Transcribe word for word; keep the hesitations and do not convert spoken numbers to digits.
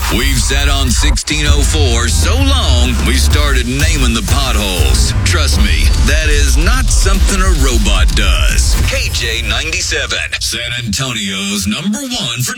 We've sat on sixteen oh four so long, we started naming the potholes. Trust me, that is not something a robot does. K J ninety-seven, San Antonio's number one for